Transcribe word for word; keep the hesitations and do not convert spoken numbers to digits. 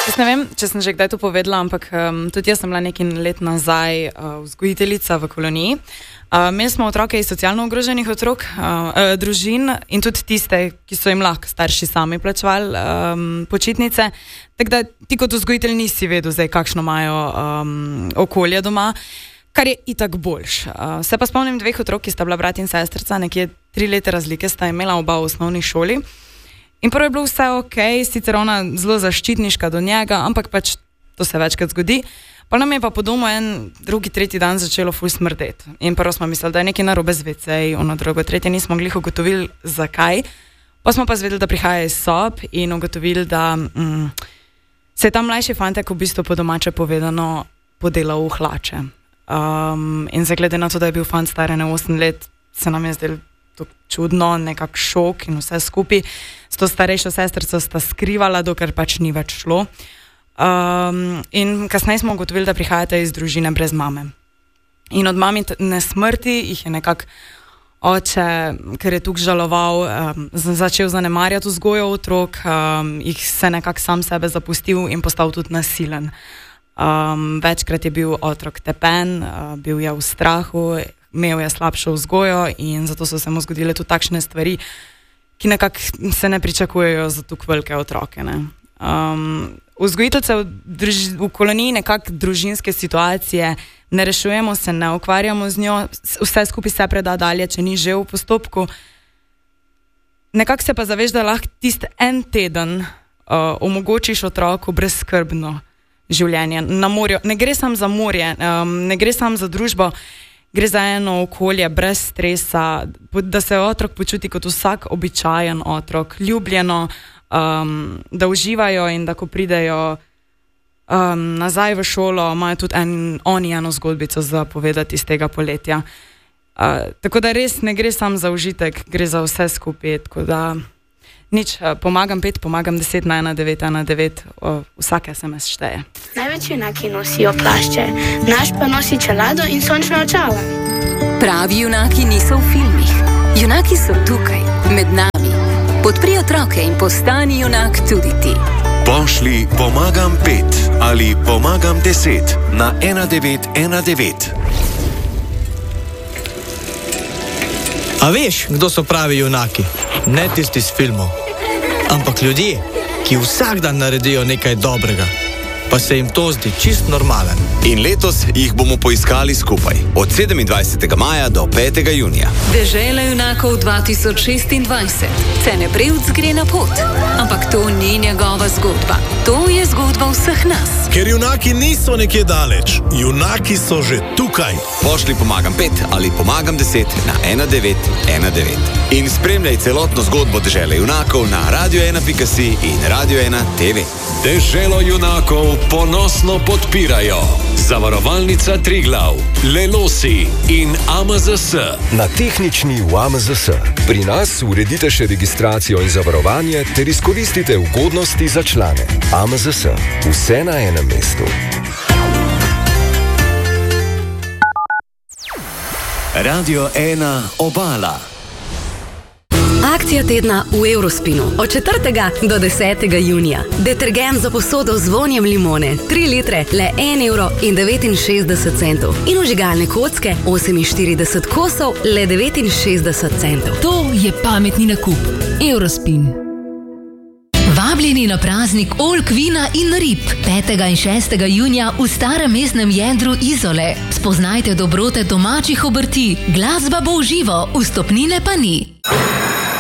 Jaz ne vem, če sem že kdaj to povedala, ampak um, tudi jaz sem bila nekaj let nazaj uh, vzgojiteljica v koloniji. Uh, imeli smo otroke iz socialno ogroženih otrok, uh, uh, družin in tudi tiste, ki so jim lahko starši sami plačevali um, počitnice. Tako da ti kot vzgojitelj nisi vedel zdaj, kakšno imajo um, okolje doma, kar je itak boljš. Uh, se pa spomnim dveh otrok, ki sta bila brat in sestrica, nekje tri leta razlike sta imela oba v osnovni šoli. In prvo je bilo vse ok, sicer ona zelo zaščitniška do njega, ampak pač to se večkrat zgodi. Pa nam je pa po domu en drugi, tretji dan začelo ful smrdeti. In prvo smo mislili, da je nekaj narobe z veceji, ono drugo, tretje nismo glih ugotovili, zakaj. Pa smo pa zvedeli, da prihaja iz sob in ugotovili, da mm, se je ta mlajši fantek v bistvu po domače povedano podelal v hlače. Um, in za glede na to, da je bil fant star ene osem let, se nam je zdelo to čudno, nekak šok in vse skupaj. S to starejšo sestrico sta skrivala, dokler pač ni več šlo. Um, in kasneje smo ugotovili, da prihajate iz družine brez mame. In od mamine smrti jih je nekak oče, ker je tukaj žaloval, um, začel zanemarjati vzgojo otrok, um, jih se nekak sam sebe zapustil in postal tudi nasilen. Um, večkrat je bil otrok tepen, uh, bil je v strahu, imel je slabšo vzgojo in zato so se mu zgodile tudi takšne stvari, ki nekako se ne pričakujejo za tukaj velike otroke. Ne? Um, vzgojiteljce v, drž, v koloniji nekako družinske situacije ne rešujemo, se ne ukvarjamo z njo, vse skupaj se preda dalje, če ni že v postopku. Nekako se pa zaveš, da lahko tist en teden uh, omogočiš otroku brezskrbno življenje na morju. Ne gre samo za morje, um, ne gre samo za družbo, gre za eno okolje brez stresa, da se otrok počuti kot vsak običajen otrok, ljubljeno, um, da uživajo in da ko pridejo um, nazaj v šolo, imajo tudi en, oni eno zgodbico za povedati iz tega poletja. Uh, tako da res ne gre samo za užitek, gre za vse skupaj, tako da nič, pomagam pet, pomagam deset na ena devet ena devet, vsake se me šteje. Največji junaki nosijo plašče, naš pa nosi čelado in sončna očala. Pravi junaki niso v filmih. Junaki so tukaj, med nami. Podpri otroke in postani junak tudi ti. Pošli pomagam pet ali pomagam deset na ena devet ena devet. A veš, kdo so pravi junaki? Ne tisti iz filmov, ampak ljudje, ki vsak dan naredijo nekaj dobrega, pa se jim to zdi čist normalen. In letos jih bomo poiskali skupaj, od sedemindvajsetega maja do petega junija. Dežela junakov dva tisoč šestindvajset. Cene Prevc gre na pot, ampak to ni njegova zgodba. To je zgodba vseh nas. Ker junaki niso nekje daleč, junaki so že tukaj. Pošli pomagam pet ali pomagam deset na ena devet ena devet. In spremljaj celotno zgodbo Dežele junakov na radio ena pika si in radio ena te ve. Deželo junakov ponosno podpirajo Zavarovalnica Triglav, Lelosi in A M Z S. Na tehnični v A M Z S. Pri nas uredite še registracijo in zavarovanje ter izkoristite ugodnosti za člane. A M Z S. Vse na enem mestu. Radio ena Obala. Akcija tedna v Eurospinu od četrtega do desetega junija. Detergent za posodo z vonjem limone, tri litre, le en evro in devetinšestdeset centov. In vžigalne kocke, oseminštirideset kosov, le devetinšestdeset centov. To je pametni nakup. Eurospin. Vabljeni na praznik oljk, vina in rib. petega in šestega junija v starem mestnem jedru Izole. Spoznajte dobrote domačih obrti. Glasba bo v živo, vstopnine pa ni.